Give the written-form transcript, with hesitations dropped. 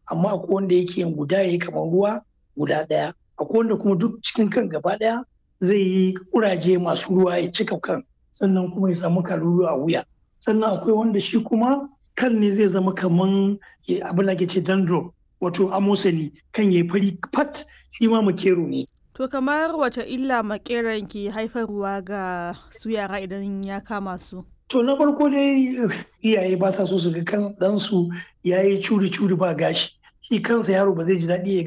amma akwai wanda yake yin guda yayi kamar ruwa guda ɗaya, akwai wanda kuma duk cikin kan gaba ɗaya zai yi kuraje masu ruwa ya cika kan, sannan kuma ya samu kalulu a wuya. Sannan akwai wanda shi kuma kan ne zai zama kaman abin da ake ce dandruff, wato amosani, kan yayi fari fat, shi ma makero ne. To kamar wace illa makeran ke haifarwa ga su yara idan ya kama su? To na farko dai iyaye ba sa so su ga kan ɗansu ya yi curi-curi ba gashi. Shi kansa yaro ba zai ji daɗi ya